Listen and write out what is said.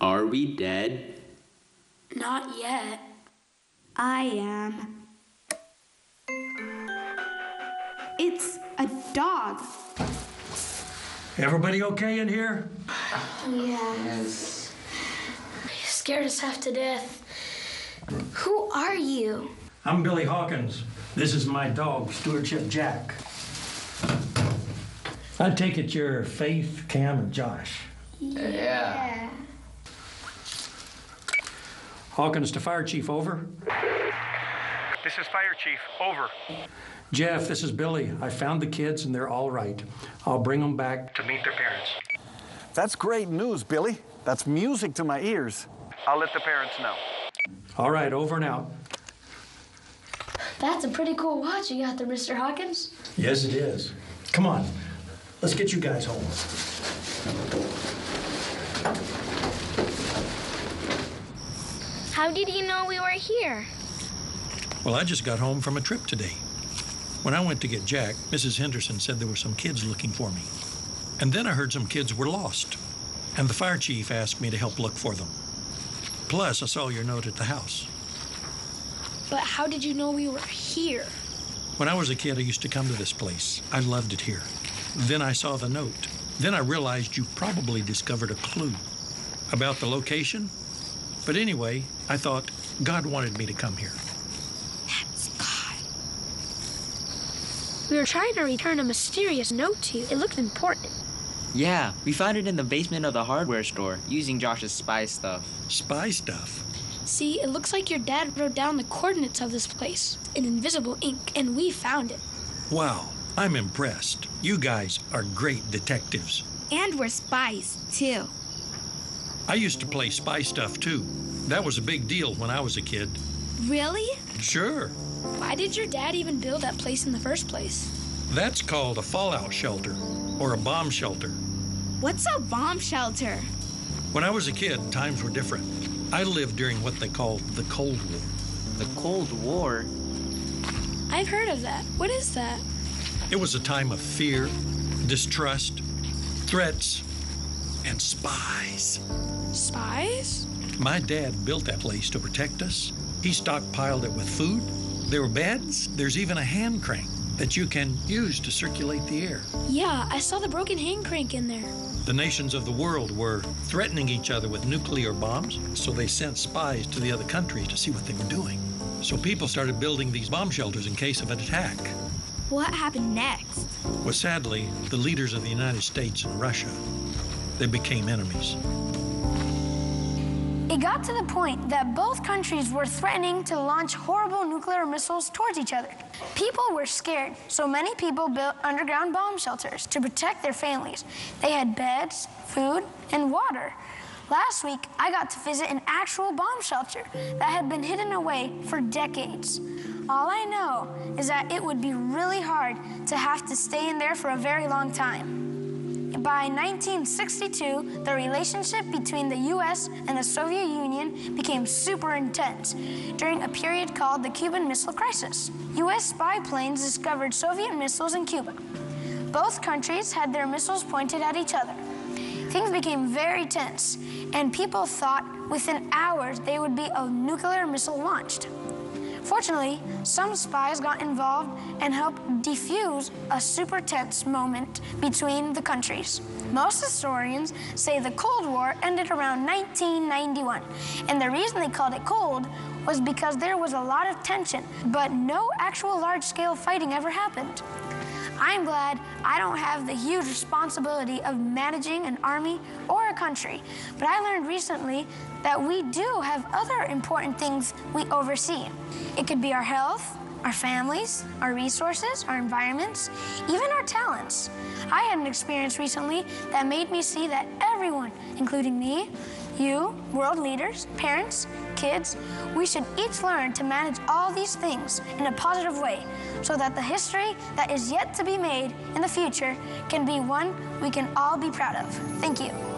Are we dead? Not yet. I am. It's a dog. Everybody okay in here? Yes. You scared us half to death. Who are you? I'm Billy Hawkins. This is my dog, Stewardship Jack. I take it you're Faith, Cam, and Josh. Yeah. Hawkins to Fire Chief, over. This is Fire Chief, over. Jeff, this is Billy. I found the kids and they're all right. I'll bring them back To meet their parents. That's great news, Billy. That's music to my ears. I'll let the parents know. All right, over and out. That's a pretty cool watch you got there, Mr. Hawkins. Yes, it is. Come on, let's get you guys home. How did you know we were here? Well, I just got home from a trip today. When I went to get Jack, Mrs. Henderson said there were some kids looking for me. And then I heard some kids were lost. And the fire chief asked me to help look for them. Plus, I saw your note at the house. But how did you know we were here? When I was a kid, I used to come to this place. I loved it here. Then I saw the note. Then I realized you probably discovered a clue about the location. But anyway, I thought God wanted me to come here. That's God. We were trying to return a mysterious note to you. It looked important. Yeah, we found it in the basement of the hardware store using Josh's spy stuff. Spy stuff? See, it looks like your dad wrote down the coordinates of this place in invisible ink, and we found it. Wow, I'm impressed. You guys are great detectives. And we're spies, too. I used to play spy stuff, too. That was a big deal when I was a kid. Really? Sure. Why did your dad even build that place in the first place? That's called a fallout shelter, or a bomb shelter. What's a bomb shelter? When I was a kid, times were different. I lived during what they called the Cold War. The Cold War? I've heard of that. What is that? It was a time of fear, distrust, threats, and spies. Spies? My dad built that place to protect us. He stockpiled it with food. There were beds. There's even a hand crank that you can use to circulate the air. Yeah, I saw the broken hand crank in there. The nations of the world were threatening each other with nuclear bombs, so they sent spies to the other countries to see what they were doing. So people started building these bomb shelters in case of an attack. What happened next? Well, sadly, the leaders of the United States and Russia, they became enemies. It got to the point that both countries were threatening to launch horrible nuclear missiles towards each other. People were scared, so many people built underground bomb shelters to protect their families. They had beds, food, and water. Last week, I got to visit an actual bomb shelter that had been hidden away for decades. All I know is that it would be really hard to have to stay in there for a very long time. By 1962, the relationship between the U.S. and the Soviet Union became super intense during a period called the Cuban Missile Crisis. U.S. spy planes discovered Soviet missiles in Cuba. Both countries had their missiles pointed at each other. Things became very tense, and people thought within hours they would be a nuclear missile launched. Fortunately, some spies got involved and helped defuse a super tense moment between the countries. Most historians say the Cold War ended around 1991, and the reason they called it cold was because there was a lot of tension, but no actual large-scale fighting ever happened. I'm glad I don't have the huge responsibility of managing an army or a country, but I learned recently that we do have other important things we oversee. It could be our health, our families, our resources, our environments, even our talents. I had an experience recently that made me see that everyone, including me, you, world leaders, parents, kids, we should each learn to manage all these things in a positive way so that the history that is yet to be made in the future can be one we can all be proud of. Thank you.